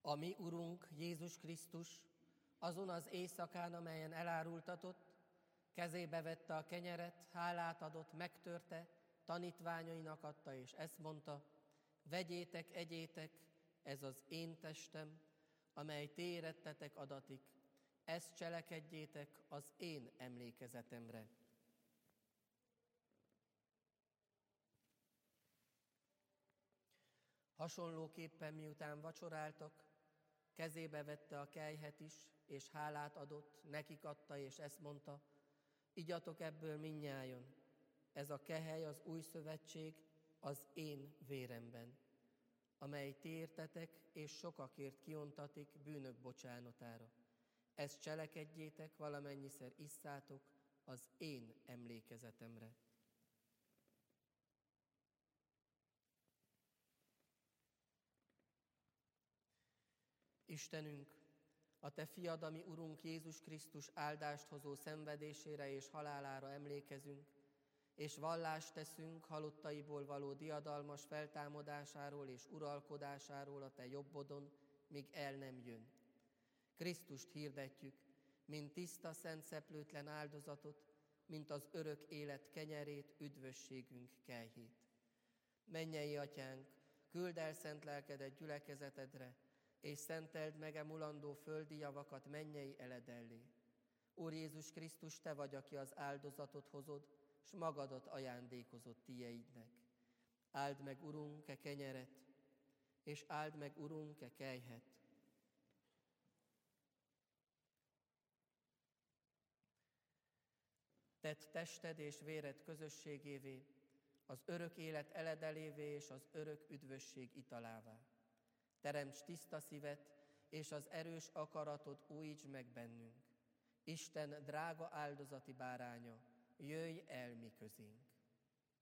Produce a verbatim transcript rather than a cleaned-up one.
A mi Urunk Jézus Krisztus azon az éjszakán, amelyen elárultatott, kezébe vette a kenyeret, hálát adott, megtörte, tanítványainak adta, és ezt mondta: vegyétek, egyétek, ez az én testem, amely ti érettetek adatik, ezt cselekedjétek az én emlékezetemre. Hasonlóképpen miután vacsoráltak, kezébe vette a kelyhet is, és hálát adott, nekik adta, és ezt mondta: igyatok ebből mindnyájan, ez a kehely az új szövetség az én véremben, amely ti értetek és sokakért kiontatik bűnök bocsánatára. Ezt cselekedjétek, valamennyiszer isszátok az én emlékezetemre. Istenünk, a Te fiad, a mi Urunk Jézus Krisztus áldást hozó szenvedésére és halálára emlékezünk, és vallást teszünk halottaiból való diadalmas feltámadásáról és uralkodásáról a Te jobbodon, míg el nem jön. Krisztust hirdetjük, mint tiszta, szent, szeplőtlen áldozatot, mint az örök élet kenyerét, üdvösségünk kelyhét. Mennyei Atyánk, küldd el szent lelkedet gyülekezetedre, és szenteld meg emulandó földi javakat mennyei eledellé. Úr Jézus Krisztus, Te vagy, aki az áldozatot hozod, s magadat ajándékozod tieidnek. Áld meg, Urunk, e kenyeret, és áld meg, Urunk, e kelyhet. Tedd tested és véred közösségévé, az örök élet eledelévé és az örök üdvösség italává. Teremts tiszta szívet, és az erős akaratod újítsd meg bennünk. Isten drága áldozati báránya, jöjj el mi közénk.